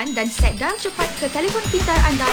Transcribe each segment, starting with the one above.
FM dan set dial cepat ke telefon pintar anda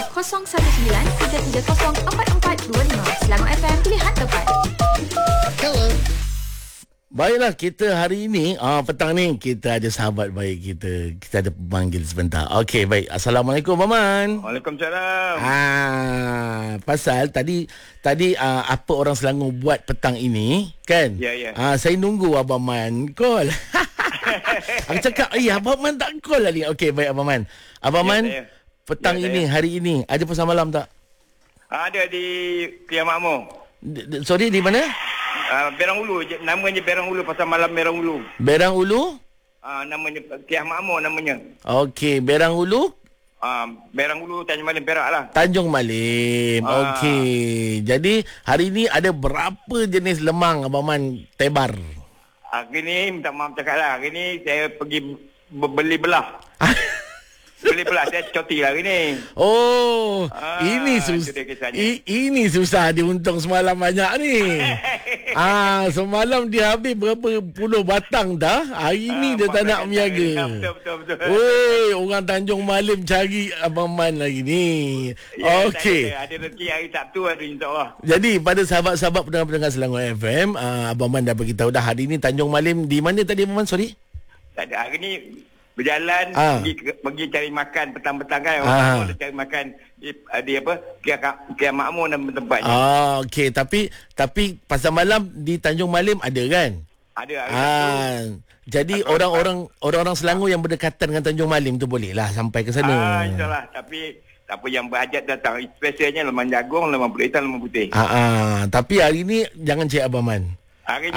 019-330-4425. Selangor FM, pilihan tepat. Hello. Baiklah, kita hari ini petang ni kita ada sahabat baik kita. Kita ada pemanggil sebentar. Okey, baik. Assalamualaikum Abang. Waalaikumsalam. Pasal tadi apa orang Selangor buat petang ini, kan? Ya. Saya nunggu Abang Man call. Aku cakap, Abang Man tak call lagi. Okey, baik Abang Man. Abang Man, saya. petang ini, hari ini ada pasal malam tak? Ada di Kiam Makmur. Sorry, di mana? Berang Ulu, namanya Berang Ulu, pasal malam Berang Ulu. Berang Ulu? Namanya Kiam Makmur namanya. Okey, Berang Ulu? Berang Ulu, Tanjung Malim, Perak lah. Tanjung Malim. Okey. Jadi hari ni ada berapa jenis lemang Abang Man tebar? Hari ni, minta maaf cakap lah. Hari ni saya pergi beli belah. Beli belah, saya cuti lah hari ni. Oh, ini itu dia kisahnya. ini susah diuntung semalam banyak ni. Semalam dia habis berapa puluh batang dah. Hari ni dia tak nak berniaga. Betul. Oi, orang Tanjung Malim cari Abang Man lagi ni. Ya, Okey. Ada rezeki hari Sabtu ada, insyaAllah. Jadi pada sahabat-sahabat pendengar-pendengar Selangor FM, Abang Man dah beritahu dah hari ni Tanjung Malim di mana tadi Abang Man? Sorry. Tak ada, hari ni berjalan pergi cari makan petang-petang kan. Orang cari makan di apa? Kiam Makmur nama tempatnya. Okey, tapi pasal malam di Tanjung Malim ada kan? Ada. Jadi orang-orang Selangor yang berdekatan dengan Tanjung Malim tu boleh lah sampai ke sana. InsyaAllah. Tapi siapa yang berhajat datang, spesialnya lemang jagung, lemang putih hitam, lemang putih. Tapi hari ni jangan cek Abang Man. Hari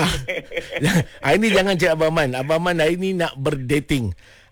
ni jangan cek Abang Man. Abang Man hari ni nak berdating.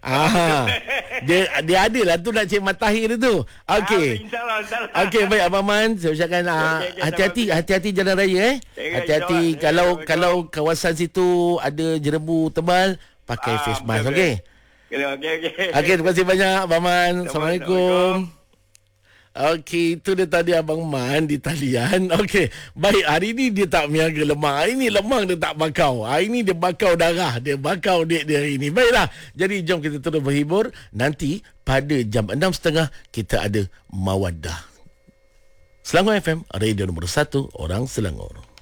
Dia ada lah tu nak cek matahir tu. Okey. InsyaAllah. Okey, baik Abang Man. Saya ucapkan hati-hati jalan raya hati-hati kalau kawasan situ ada jerebu tebal, pakai face mask. Okey. Okey, terima kasih banyak Abang Man. Assalamualaikum. Okey, itu dia tadi Abang Man di talian. Okey, baik, hari ni dia tak meniaga lemang. Hari ni lemang dia tak bakau. Hari ni dia bakau darah. Dia bakau dek dia hari ni. Baiklah, jadi jom kita terus berhibur. Nanti pada jam 6.30 kita ada Mawaddah. Selangor FM, radio nombor 1 orang Selangor.